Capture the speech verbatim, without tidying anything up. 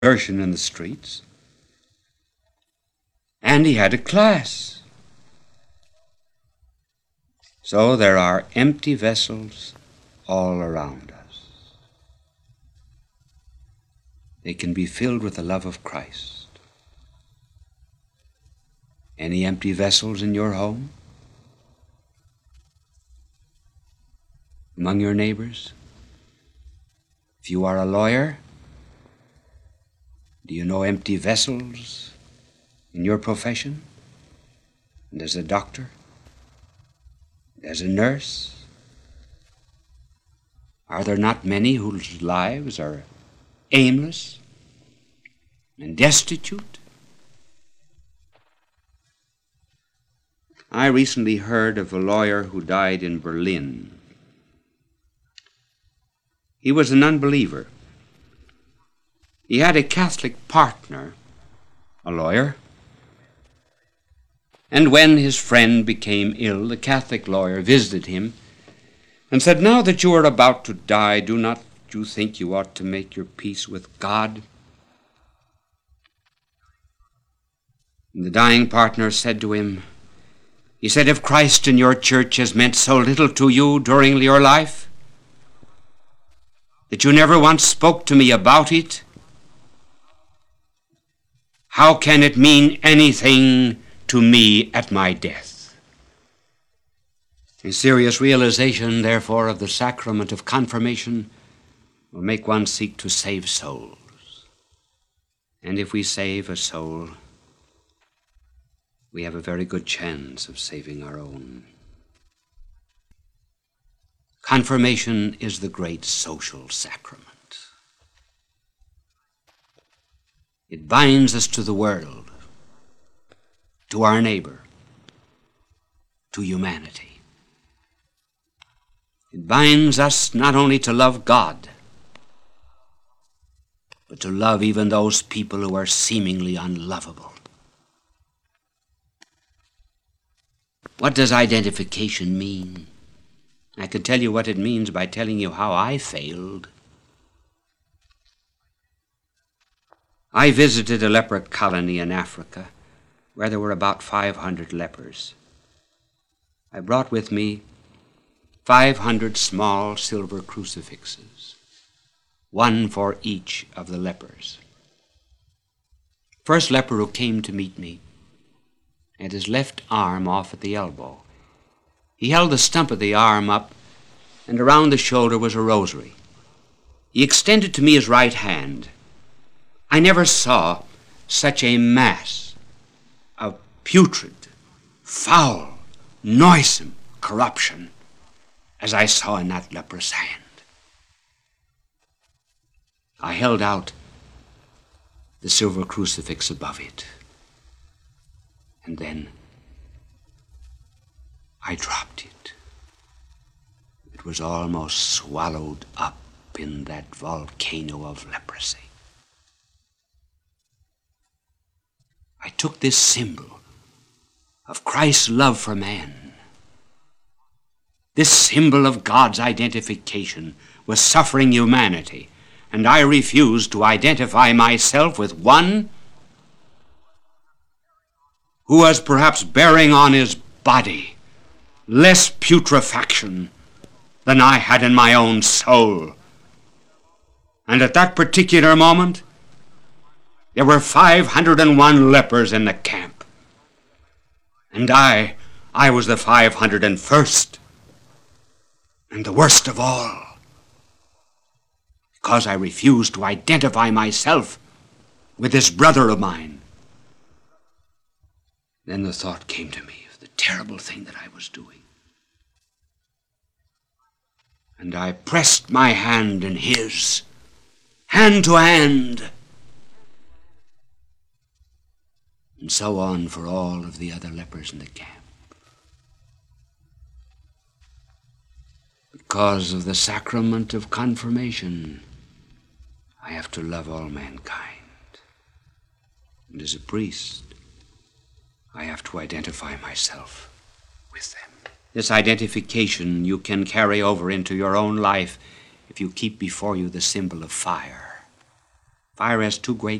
desertion in the streets. And he had a class. So there are empty vessels all around us. They can be filled with the love of Christ. Any empty vessels in your home? Among your neighbors? If you are a lawyer, do you know empty vessels in your profession? And as a doctor? As a nurse? Are there not many whose lives are aimless and destitute? I recently heard of a lawyer who died in Berlin. He was an unbeliever. He had a Catholic partner, a lawyer. And when his friend became ill, the Catholic lawyer visited him and said, "Now that you are about to die, do not you think you ought to make your peace with God?" And the dying partner said to him, he said, "If Christ and your church has meant so little to you during your life, that you never once spoke to me about it, how can it mean anything to me at my death?" A serious realization, therefore, of the sacrament of confirmation will make one seek to save souls. And if we save a soul, we have a very good chance of saving our own. Confirmation is the great social sacrament. It binds us to the world, to our neighbor, to humanity. It binds us not only to love God, but to love even those people who are seemingly unlovable. What does identification mean? I could tell you what it means by telling you how I failed. I visited a leper colony in Africa where there were about five hundred lepers. I brought with me five hundred small silver crucifixes, one for each of the lepers. First leper who came to meet me had his left arm off at the elbow. He held the stump of the arm up, and around the shoulder was a rosary. He extended to me his right hand. I never saw such a mass of putrid, foul, noisome corruption as I saw in that leper's hand. I held out the silver crucifix above it, and then I dropped it. It was almost swallowed up in that volcano of leprosy. I took this symbol of Christ's love for man, this symbol of God's identification with suffering humanity, and I refused to identify myself with one who was perhaps bearing on his body less putrefaction than I had in my own soul. And at that particular moment, there were five hundred and one lepers in the camp. And I, I was the five hundred and first, and the worst of all, because I refused to identify myself with this brother of mine. Then the thought came to me of the terrible thing that I was doing. And I pressed my hand in his, hand to hand. And so on for all of the other lepers in the camp. Because of the sacrament of confirmation, I have to love all mankind. And as a priest, I have to identify myself with them. This identification you can carry over into your own life if you keep before you the symbol of fire. Fire has two great